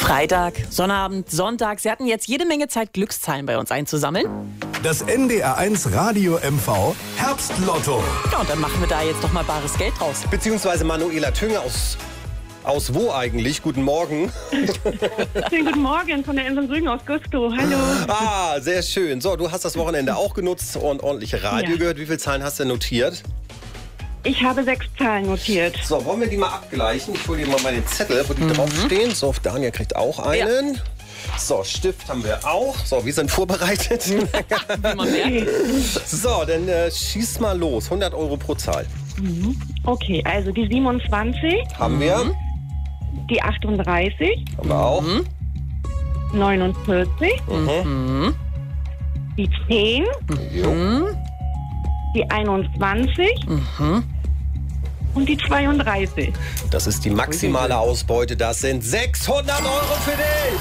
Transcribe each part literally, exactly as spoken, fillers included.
Freitag, Sonnabend, Sonntag. Sie hatten jetzt jede Menge Zeit, Glückszahlen bei uns einzusammeln. Das N D R eins Radio M V Herbstlotto. Ja, und dann machen wir da jetzt doch mal bares Geld draus. Beziehungsweise Manuela Thünger aus... Aus wo eigentlich? Guten Morgen. Schönen guten Morgen von der Insel Rügen aus Güstrow. Hallo. Ah, sehr schön. So, du hast das Wochenende auch genutzt und ordentlich Radio Ja. gehört. Wie viele Zahlen hast du notiert? Ich habe sechs Zahlen notiert. So, wollen wir die mal abgleichen? Ich hole dir mal meine Zettel, wo die draufstehen. So, Daniel kriegt auch einen. So, Stift haben wir auch. So, wir sind vorbereitet. Wie man merkt. So, dann äh, schieß mal los. hundert Euro pro Zahl. Okay, also die siebenundzwanzig, Haben wir. die achtunddreißig, Haben wir auch. neunundvierzig, Mhm. die zehn, Jo. die einundzwanzig und die zweiunddreißig. Das ist die maximale Ausbeute. Das sind sechshundert Euro für dich.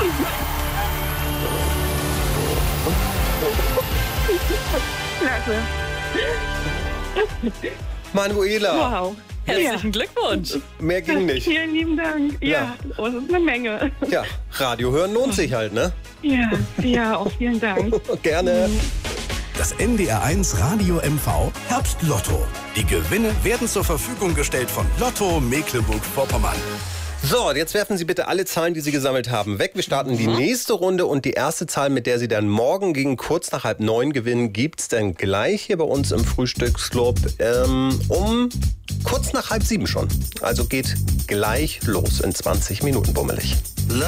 Klasse. Manuela, Wow. Herzlichen Glückwunsch. mehr ging nicht. Vielen lieben Dank. Ja, Ja. oh, das ist eine Menge. Ja, Radio hören lohnt sich halt, ne? Ja, ja, auch vielen Dank. Gerne. Das N D R eins Radio M V Herbstlotto. Die Gewinne werden zur Verfügung gestellt von Lotto Mecklenburg-Vorpommern. So, jetzt werfen Sie bitte alle Zahlen, die Sie gesammelt haben, weg. Wir starten die nächste Runde und die erste Zahl, mit der Sie dann morgen gegen kurz nach halb neun gewinnen, gibt's dann gleich hier bei uns im Frühstücksclub ähm, um kurz nach halb sieben schon. Also geht gleich los in zwanzig Minuten bummelig.